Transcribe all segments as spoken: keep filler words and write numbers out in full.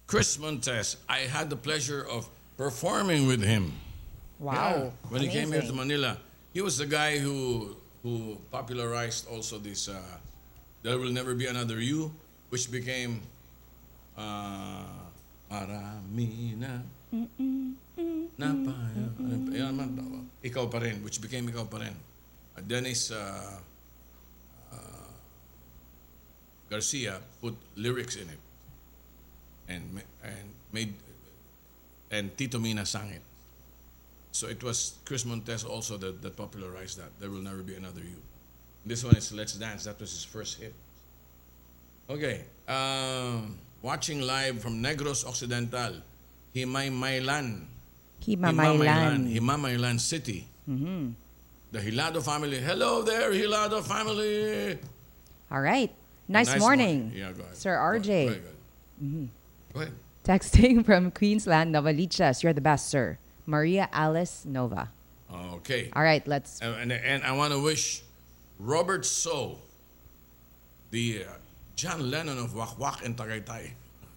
Chris Montes. I had the pleasure of performing with him. Wow. Yeah, when he came here to Amazing. Manila. He was the guy who who popularized also this uh, There Will Never Be Another You, which became uh, Marami na na pa, yan man, Ikaw Pa Rin, which became Ikaw Pa Rin. Uh, Dennis uh, uh, Garcia put lyrics in it and ma- and made and Tito Mina sang it. So it was Chris Montes also that, that popularized that. There Will Never Be Another You. This one is Let's Dance. That was his first hit. Okay. Um, watching live from Negros Occidental, Himaymaylan. Himamaylan. Himamaylan City. The Hilado family. Hello there, Hilado family. All right. Nice, Nice morning, morning. Yeah, go ahead. Sir Go R ahead. J. Go ahead, go ahead. Go ahead. Texting from Queensland, Novaliches. You're the best, sir. Maria Alice Nova. Okay. All right, let's. And, and, and I want to wish Robert So, the uh, John Lennon of Wak Wak and Tagaytay,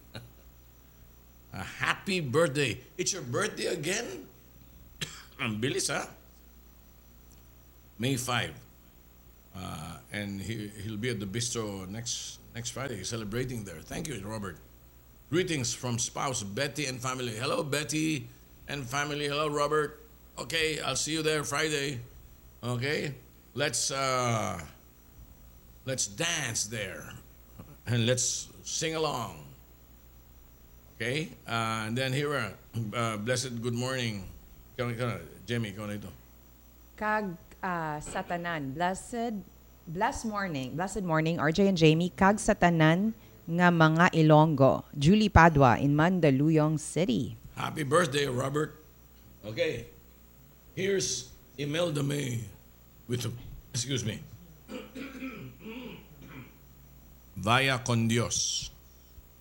a happy birthday. It's your birthday again? Ang bilis, ha? May fifth. Uh, and he, he'll be at the bistro next next Friday, celebrating there. Thank you, Robert. Greetings from spouse Betty and family. Hello, Betty and family. Hello, Robert. Okay, I'll see you there Friday. Okay, let's uh, let's dance there, and let's sing along. Okay, uh, and then here, are, uh, blessed good morning. Ikaw, ikaw, Jamie, ikaw na ito. Kag ah, Satanan. Blessed, blessed morning. Blessed morning, R J and Jamie. Kag Satanan nga mga Ilonggo. Julie Padua in Mandaluyong City. Happy birthday, Robert. Okay, here's Imelda May with, excuse me, Vaya con Dios.